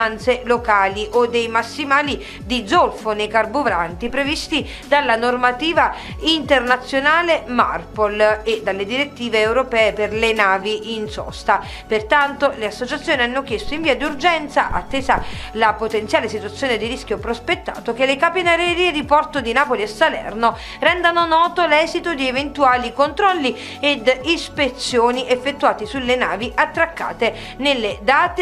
locali o dei massimali di zolfo nei carburanti previsti dalla normativa internazionale MARPOL e dalle direttive europee per le navi in sosta. Pertanto le associazioni hanno chiesto in via d'urgenza, attesa la potenziale situazione di rischio prospettato, che le capitanerie di Porto di Napoli e Salerno rendano noto l'esito di eventuali controlli ed ispezioni effettuati sulle navi attraccate nelle date